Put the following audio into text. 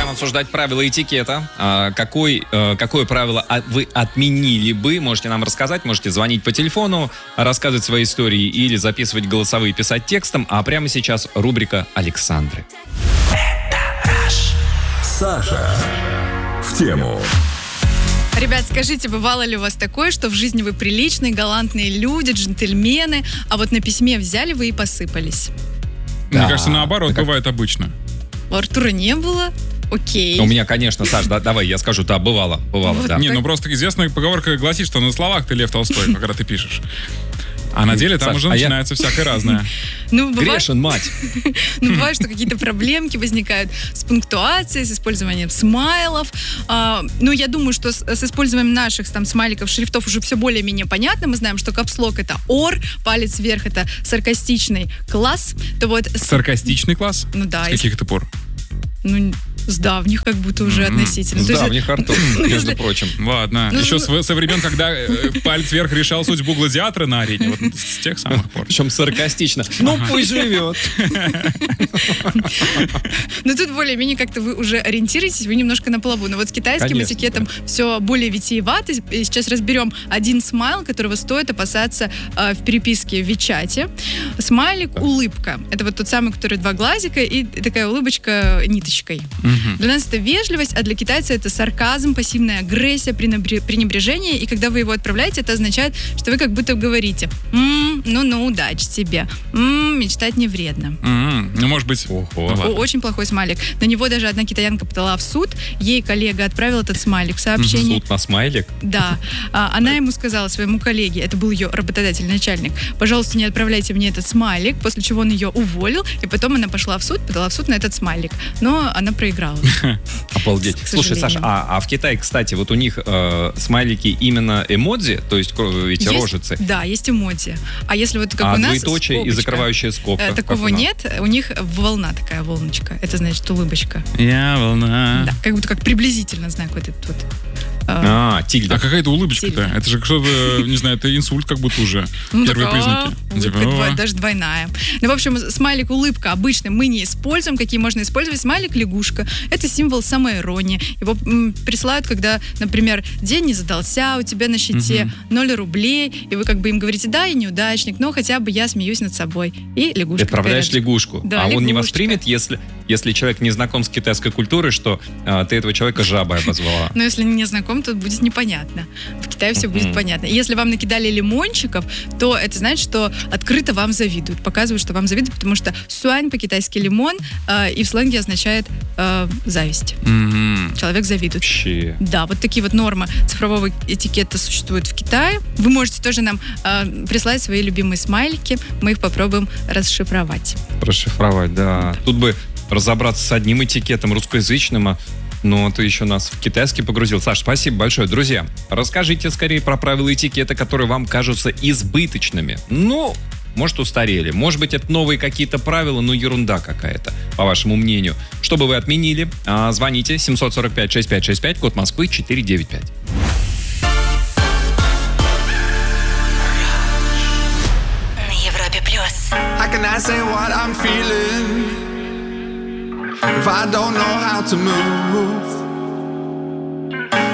Продолжаем обсуждать правила этикета. Какое правило вы отменили бы? Можете нам рассказать, можете звонить по телефону, рассказывать свои истории или записывать голосовые, писать текстом. А прямо сейчас рубрика Александры. Саша в тему. Ребят, скажите, бывало ли у вас такое, что в жизни вы приличные, галантные люди, джентльмены, а вот на письме взяли вы и посыпались? Мне кажется, наоборот, бывает обычно. У Артура не было? Окей. У меня, конечно, Саш, давай я скажу, да, бывало, Вот да. Не, ну просто известная поговорка гласит, что на словах ты Лев Толстой, когда ты пишешь. А на деле там уже начинается всякое разное. Грешен, мать. Бывает, что какие-то проблемки возникают с пунктуацией, с использованием смайлов. Я думаю, что с использованием наших там смайликов, шрифтов уже все более-менее понятно. Мы знаем, что капслок — это ор, палец вверх — это саркастичный класс. Саркастичный класс? Ну да. С каких это пор? С давних как будто уже относительно. С давних, Артур, между прочим. Ладно. Еще со времен, когда палец вверх решал судьбу гладиатора на арене. Вот с тех самых пор. Причем саркастично. Пусть живет. Тут более-менее как-то вы уже ориентируетесь, вы немножко на плаву. Но вот с китайским этикетом все более витиевато. И сейчас разберем один смайл, которого стоит опасаться в переписке в Вичате. Смайлик «улыбка». Это вот тот самый, который два глазика и такая улыбочка ниточкой. Для нас это вежливость, а для китайца это сарказм, пассивная агрессия, пренебрежение. И когда вы его отправляете, это означает, что вы как будто говорите: удачи тебе. Мечтать не вредно. Может быть. Очень плохой смайлик. На него даже одна китаянка подала в суд. Ей коллега отправил этот смайлик в сообщение. Суд на смайлик? Да. Она ему сказала, своему коллеге, это был ее работодатель, начальник: пожалуйста, не отправляйте мне этот смайлик. После чего он ее уволил. И потом она пошла в суд, подала в суд на этот смайлик. Но она проиграла. Обалдеть. Слушай, Саша, а в Китае, кстати, вот у них смайлики именно эмодзи, то есть эти рожицы? Да, есть эмодзи. А если вот как у нас двоеточие и закрывающая скобка? Такого нет. У них волна такая, волночка. Это значит улыбочка. Я волна. Да, как будто как приблизительно знак вот этот вот. Тильда. А какая-то улыбочка-то? Это же что-то, не знаю, это инсульт как будто уже. Первые признаки. Улыбка даже двойная. В общем, смайлик улыбка обычно мы не используем. Какие можно использовать? Смайлик лягушка. Это символ самоиронии. Его присылают, когда, например, день не задался, у тебя на счете 0 рублей, и вы как бы им говорите: да, я неудачник, но хотя бы я смеюсь над собой. И лягушка. Отправляешь лягушку. Да, он не воспримет, если человек не знаком с китайской культурой, что ты этого человека жабой обозвала. Но если не знаком, то будет непонятно. В Китае все будет понятно. И если вам накидали лимончиков, то это значит, что открыто вам завидуют. Показывают, что вам завидуют, потому что суань по-китайски лимон, и в сленге означает зависть. Человек завидует. Вообще. Да, вот такие вот нормы цифрового этикета существуют в Китае. Вы можете тоже нам прислать свои любимые смайлики. Мы их попробуем расшифровать. Да. Тут бы разобраться с одним этикетом русскоязычным, но ты еще нас в китайский погрузил. Саш, спасибо большое. Друзья, расскажите скорее про правила этикета, которые вам кажутся избыточными. Может, устарели. Может быть, это новые какие-то правила, но ерунда какая-то, по вашему мнению. Что бы вы отменили? Звоните 745-6565, код Москвы 495. На Европе плюс. How can I say what I'm feeling if I don't know how to move?